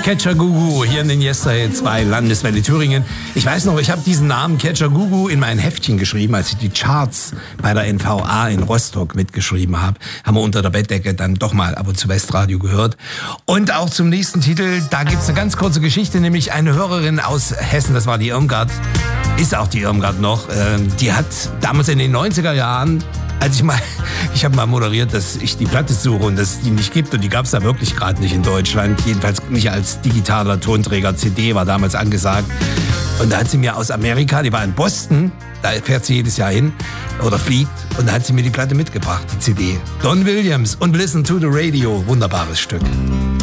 Catcher Gugu hier in den Yesterday 2 Landeswelle Thüringen. Ich weiß noch, ich habe diesen Namen Catcher Gugu in mein Heftchen geschrieben, als ich die Charts bei der NVA in Rostock mitgeschrieben habe. Haben wir unter der Bettdecke dann doch mal ab und zu Westradio gehört. Und auch zum nächsten Titel, da gibt's eine ganz kurze Geschichte, nämlich eine Hörerin aus Hessen, das war die Irmgard, ist auch die Irmgard noch, die hat damals in den 90er Jahren, ich habe mal moderiert, dass ich die Platte suche und dass es die nicht gibt und die gab es da wirklich gerade nicht in Deutschland, jedenfalls nicht als digitaler Tonträger, CD war damals angesagt. Und da hat sie mir aus Amerika, die war in Boston, da fährt sie jedes Jahr hin oder fliegt und da hat sie mir die Platte mitgebracht, die CD. Don Williams und Listen to the Radio, wunderbares Stück.